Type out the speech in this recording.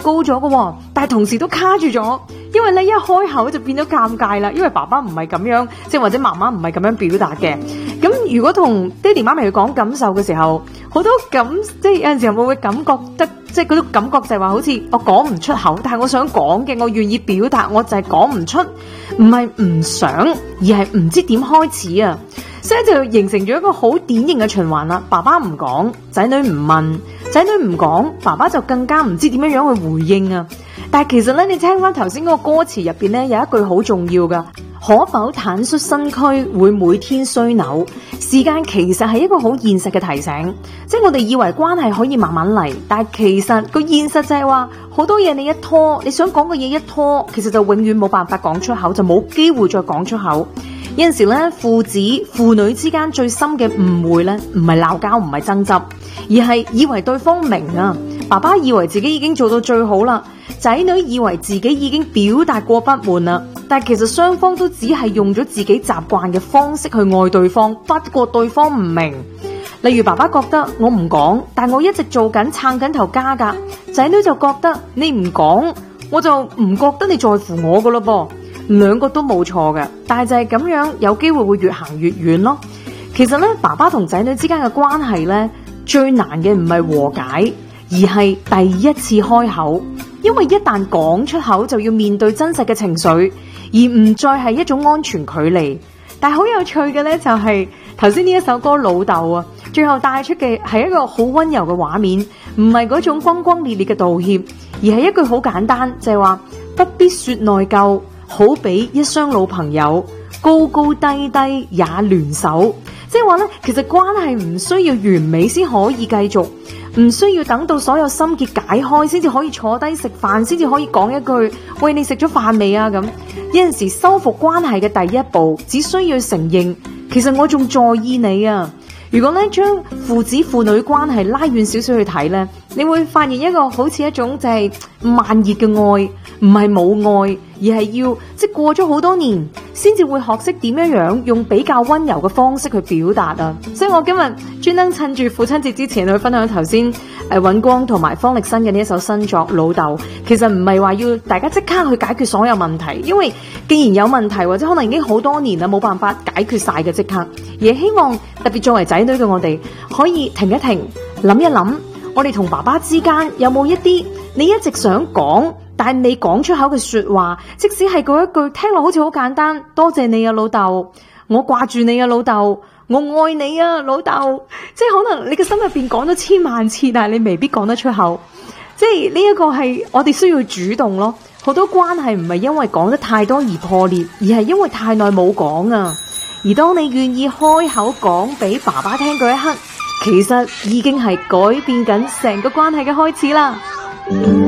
高咗嘅，但係同時都卡住咗，因為咧一開口就變咗尷尬啦，因為爸爸唔係咁樣，即係或者媽媽唔係咁樣表達嘅。咁如果同爹哋媽咪去講感受嘅時候，好多即係有陣時候我會感覺得，即係嗰種感覺就係話好似我講唔出口，但係我想講嘅，我願意表達，我就係講唔出，唔係唔想，而係唔知點開始啊！所以就形成咗一個好典型嘅循環啦。爸爸唔講，仔女唔問，仔女唔講，爸爸就更加唔知點樣去回應啊！但係其實咧，你聽翻頭先嗰個歌詞入邊咧，有一句好重要噶，可否坦率身軀會每天衰朽？時間其實係一個好現實嘅提醒，即係我哋以為關係可以慢慢嚟，但係其實個現實就係話好多嘢你一拖，你想講嘅嘢一拖，其實就永遠冇辦法講出口，就冇機會再講出口。有陣時咧，父子父女之間最深嘅誤會咧，唔係鬧交，唔係爭執，而係以為對方明啊。爸爸以為自己已經做到最好啦，仔女以為自己已經表達過不滿啦，但係其實雙方都只係用咗自己習慣嘅方式去愛對方，不過對方唔明。例如爸爸覺得我唔講，但我一直做緊撐緊頭家噶，仔女就覺得你唔講，我就唔覺得你在乎我噶咯噃。兩個都冇錯嘅，但係就係咁樣，有機會會越行越遠咯。其實咧，爸爸同仔女之間嘅關係咧，最難嘅唔係和解，而係第一次開口。因為一旦講出口，就要面對真實嘅情緒，而唔再係一種安全距離。但係好有趣嘅咧，就係頭先呢一首歌《老豆》啊，最後帶出嘅係一個好溫柔嘅畫面，唔係嗰種轟轟烈烈嘅道歉，而係一句好簡單，就係話不必說內疚。好比一雙老朋友，高高低低也聯手。即係話咧，其實關係唔需要完美先可以繼續，唔需要等到所有心結解開先至可以坐低食飯，先至可以講一句喂，你食咗飯未啊？咁有陣時修復關係嘅第一步，只需要承認，其實我仲在意你啊。如果咧將父子父女關係拉遠少少去睇咧，你會發現一個好似一種就係慢熱嘅愛，唔係冇愛，而係要即係過咗好多年，先至會學識點樣用比較溫柔嘅方式去表達啊！所以我今日專登趁住父親節之前去分享頭先尹光同埋方力申嘅呢一首新作《老豆》。其實唔係話要大家即刻去解決所有問題，因為既然有問題或者可能已經好多年啦，冇辦法解決晒嘅即刻，而係希望特別作為仔女嘅我哋可以停一停，諗一諗，我哋同爸爸之間有冇一啲你一直想講但係未講出口嘅說話，即使係嗰一句聽落好似好簡單，多謝你啊老豆，我掛住你啊老豆，我愛你啊老豆，即係可能你嘅心入邊講咗千萬次，但係你未必講得出口。即係呢一個係我哋需要主動咯。好多關係唔係因為講得太多而破裂，而係因為太耐冇講啊。而當你願意開口講俾爸爸聽嗰一刻，其實已經係改變緊成個關係嘅開始啦。